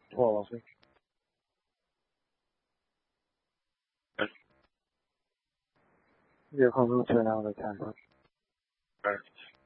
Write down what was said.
错了。夜空中最亮的太阳。